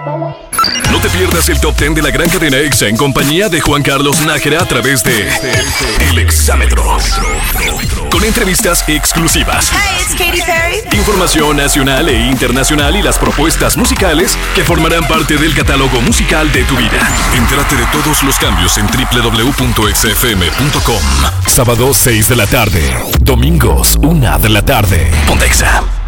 No te pierdas el Top 10 de la gran cadena EXA en compañía de Juan Carlos Nájera a través de El Exámetro. Con entrevistas exclusivas. Hey, it's Katy Perry. Información nacional e internacional y las propuestas musicales que formarán parte del catálogo musical de tu vida. Entérate de todos los cambios en www.exafm.com. Sábado 6 de la tarde. Domingos 1 de la tarde. Ponte EXA.